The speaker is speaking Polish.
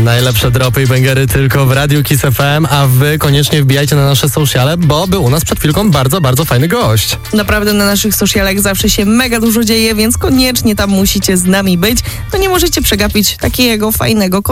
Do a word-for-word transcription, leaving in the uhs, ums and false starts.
Najlepsze dropy i bęgery tylko w Radiu Kiss F M, a wy koniecznie wbijajcie na nasze sociale, bo był u nas przed chwilką bardzo, bardzo fajny gość. Naprawdę na naszych socialach zawsze się mega dużo dzieje, więc koniecznie tam musicie z nami być. No nie możecie przegapić takiego fajnego